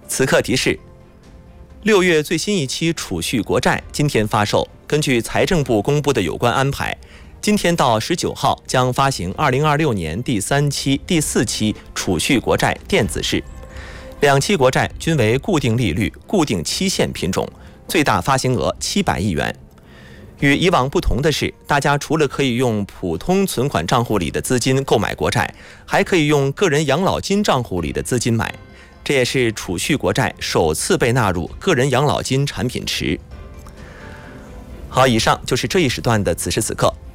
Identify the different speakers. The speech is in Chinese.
Speaker 1: 此刻提示：6月最新一期储蓄国债今天发售。根据财政部公布的有关安排，今天到19号将发行2026年第3期、第4期储蓄国债电子式。2期国债均为固定利率、固定期限品种，最大发行额700亿元。与以往不同的是，大家除了可以用普通存款账户里的资金购买国债，还可以用个人养老金账户里的资金买。这也是储蓄国债首次被纳入个人养老金产品池。好，以上就是这一时段的此时此刻。